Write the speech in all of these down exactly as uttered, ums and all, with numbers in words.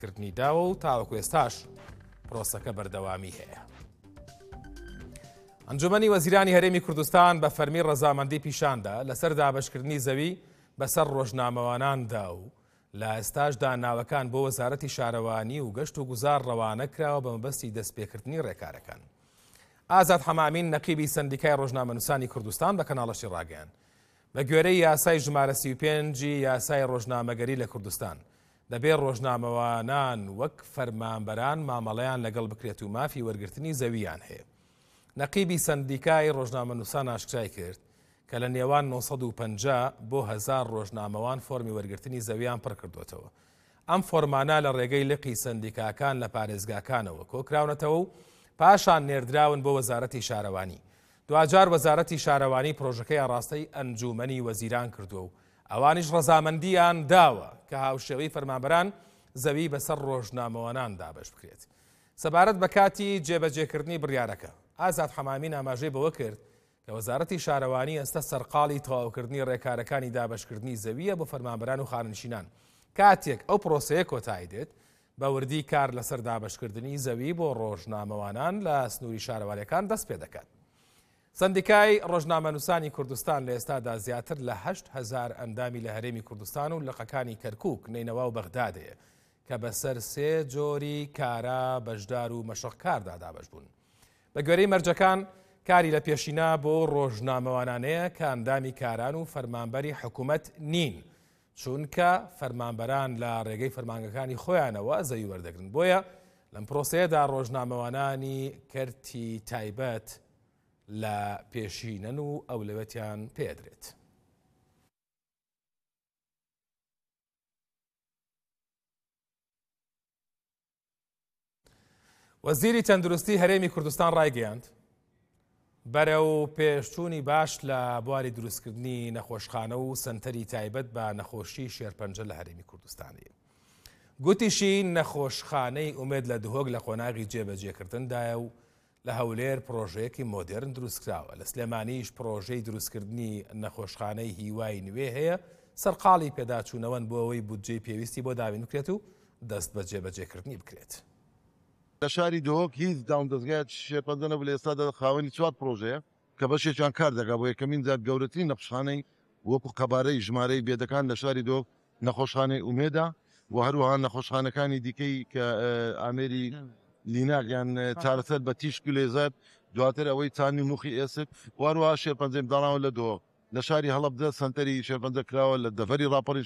کردنی داوە و تاوەکو ئێستاش پرۆسەکە بەردەوامی هەیە. ئەنجومەنی وەزیرانی هەرێمی کوردستان بە فەرمی ڕەزامەندی پیشاندا لەسەر دابەشکردنی زەوی بەسەر ڕۆژنامەواناندا و لە ئێستاشدا ناوەکان بۆ وەزارەتی شارەوانی و گەشت و گوزار ڕەوانە کراوە بە مەبەستی دەستپێکردنی ڕێکارەکان. ئازاد حەمامین نەقیبی سەندیکای ڕۆژنامەنووسانی کوردستان بە کەناڵەشی ڕاگەیان بە گوێرەی یاسای ژمارە سی و پێنج یاسای ڕۆژنامەگەری لە کوردستان دەبێت ڕۆژنامەوانان وەک فەرمانبەران مامەڵەیان لەگەڵ بکرێت و مافی وەرگرتنی زەویان هەیە. نەقیبی سەندیکای ڕۆژنامەنووسان ئاشکرای کرد کە لە نێوان نۆ سەد و پەنجا بۆ هەزار ڕۆژنامەوان فۆرمی وەرگرتنی زەویان پڕ کردوێتەوە. ئەم فۆرمانە لە ڕێگەی لقی سەندیکاکان لە پارێزگاکانەوە کۆکراونەتەوە و پاشان نێردراون بۆ وەزارەتی شارەوانی. دوجار وەزارەتی شارەوانی پرۆژەکەی ئاڕاستەی ئەنجومەنی وەزیران کردووە و ئەوانیش ڕەزامەندیان داوە کە هاوشێوەی فەرمانبەران زەوی بەسەر ڕۆژنامەوانان دابەش بکرێت. سەبارەت بە کاتی جێبەجێکردنی بڕیارەکە ئازاد حەمامین ئاماژەی بەوە کرد کە وەزارەتی شارەوانی ئێستا سەرقاڵی تەواوکردنی ڕێکارەکانی دابەشکردنی زەویە بۆ فەرمانبەران و خانشینان. کاتێک ئەو پرۆسەیە کۆتایی دێت بە وردی کار لەسەر دابەشکردنی زەوی بۆ ڕۆژنامەوانان لە سنووری شارەوانیەکان دەست پێ دەکات. سەندیکای ڕۆژنامەنووسانی کوردستان لە ئێستادا زیاتر لە هەشت هەزار ئەندامی لە هەرێمی کوردستان و لقەکانی کەرکووک نینەوا و بەغدادەیە کە بەسەر سێ جۆری کارا بەشدار و مەشقکاردا دابەش بوون. بە گوێرەی مەرجەکان کاری لە پێشینا بۆ ڕۆژنامەوانانەیە کە ئەندامی کاران و فەرمانبەری حکوومەت نین، چونکە فەرمانبەران لە ڕێگەی فەرمانگەکانی خۆیانەوە زەوی وەردەگرن. بۆیە لەم پرۆسەیەدا ڕۆژنامەوانانی کەرتی تایبەت لە پێشینەن و ئەولەوەتیان پێدرێت. وەزیری تەندروستی هەرێمی کوردستان ڕایگەیاند بەرەو پێشچوونی باش لە بواری دروستکردنی نەخۆشخانە و سنتەری تایبەت بە نەخۆشی شێرپەنجە لە هەرێمی کوردستانی. گوتیشی نەخۆشخانەی ئومێد لە دهۆک لە قۆناغی جێبەجێکردندایە و لە هەولێر پرۆژەیەکی مۆدرن دروستکراوە. لە سلێمانیش پرۆژەی دروستکردنی نەخۆشخانەی هیوای نوێ هەیە. سەرقاڵی پێداچوونەوەن بۆ ئەوەی بودجەی پێویستی بۆ داوین بکرێت و دەست بە جێبەجێکردنی بکرێت. لە شاری دۆک هیچ داوم دەستگای شێرپەنجە نەبوو لە ئێستادا خاوەنی چوار پرۆژەیە کە بەشێکیان کار دەکات بۆ یەکەمین جار گەورەترین نەخۆشخانەی وەکو قەبارەی ژمارەی بێدەکان لە شاری دۆک نەخۆشخانەی ئومێدا و هەروەها نەخۆشخانەکانی دیکەی کە ئامێری لیناقیان چارەسەر بە تیشک و لێزەر دواتر ئەوەی چانی موخی ئێسک واروها شێرپەنجەی بداڵاوە لە دۆ لە شاری هەڵەبجە سنتەری شێرپەنجە کراوە لە دەڤەری ڕاپەڕی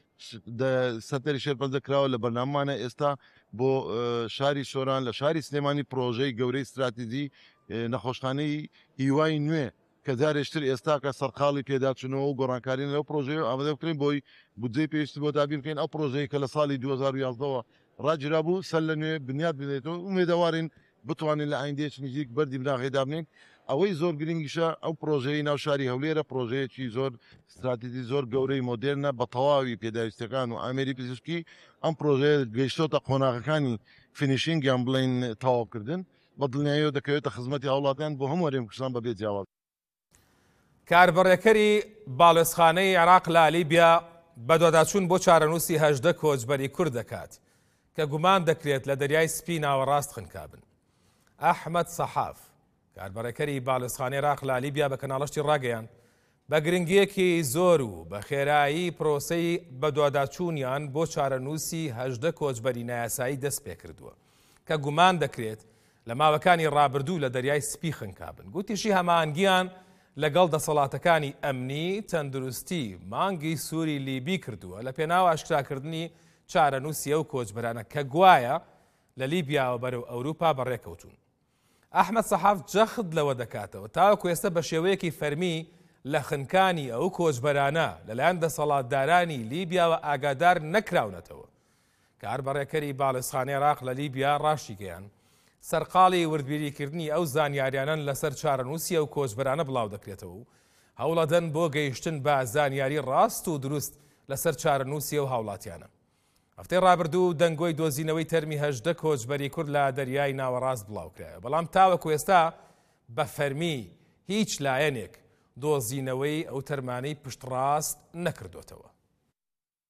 سەتەری شێرپەنجە کراوە لە بەرنامانە ئێستا بۆ شاری سۆران لە شاری سلێمانی پرۆژەی گەورەی استراتیژی نەخۆشخانەی هیوای نوێ کە جارێشتر ئێستا کە سەرقاڵی پێداچنەوە و گۆڕانکارین لەو پرۆژەیە ئامادە بکرین بۆی بودجەی پێویستی بۆ دابین بکەین ئەو پرۆژەیە کە لە ساڵی دوو هەزار و یازدەوە ڕاگیرا بوو سەر لە نوێ بنیاد بدێتەوە ئومێدەوارین بتوانین لە ئایندەیەکی نزیک بەردی بناغێدا بنین. ئەوەی زۆر گرنگیشە ئەو پرۆژەی ناو شاری هەولێرە پرۆژەیەکی زۆر استراتیژی زۆر گەورەی مۆدرنە بە تەواوی پێداویستەکان و ئامێری پزیشکی ئەم پرۆژەیە گەیشتۆتە قۆناغەکانی فینیشینگیان بڵین تەواوکردن بە دڵنیاییەوە دەکەوێتە خزمەتی هاوڵاتیان بۆ هەموو هەرێمی کوردستان بەبێ جیاواز. کاربڕێکەری باڵێزخانەی عێراق لە لیبیا بەدواداچوون بۆ چارەنووسی هەژدە کۆچبەری کورد دەکات کە گومان دەکرێت لە دەریای سپی ناوەڕاست خنکابن. ئەحمەد سەحاف کاربڕێکەری باڵێزخانەی عێراق لە لیبیا بە کەناڵەشتی ڕاگەیاند بە گرنگیەکی زۆر و بە خێرایی پرۆسەی بەدواداچوونیان بۆ چارەنووسی هەژدە کۆچبەری نایاسایی دەست پێ کردووە کە گومان دەکرێت لە ماوەکانی ڕابردوو لە دەریای سپی خنکابن. گوتیشی هەماهەنگیان لەگەڵ دەسەڵاتەکانی ئەمنی تەندروستی مانگی سووری لیبی کردووە لە پێناو ئاشکراکردنی چارەنووسی ئەو کۆچبەرانە کە گوایە لە لیبیاوە بەرەو ئەوروپا بەڕێکەوتون. ئەحمەد سەحاف جەخت لەوە دەکاتەوە تاوەکو ئێستا بە شێوەیەکی فەرمی لە خنکانی ئەو کۆچبەرانە لەلایەن دەسەڵاتدارانی لیبیاوە ئاگادار نەکراونەتەوە. کاربڕێکەری باڵێزخانەی عێراق لە لیبیا ڕاشی گەیاند سەرقاڵی وردبیریکردنی ئەو زانیاریانن لەسەر چارەنووسی ئەو کۆچبەرانە بڵاو دەکرێتەوە و هەوڵەدەن بۆ گەیشتن بە زانیاری ڕاست و دروست لەسەر چارەنووسی ئەو هاوڵاتیانە. هەفتەی ڕابردوو دەنگۆی دۆزینەوەی تەرمی هەژدە کۆچبەری کورد لە دەریای ناوەڕاست بڵاوکرایە، بەڵام تاوەکو ئێستا بە فەرمی هیچ لایەنێک دۆزینەوەی ئەو تەرمانەی پشتڕاست نەکردوێتەوە.